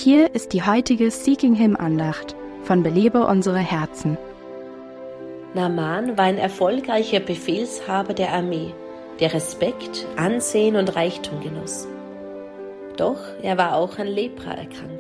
hier ist die heutige Seeking Him Andacht von Belebe unsere Herzen. Naaman war ein erfolgreicher Befehlshaber der Armee, der Respekt, Ansehen und Reichtum genoss. Doch er war auch an Lepra erkrankt.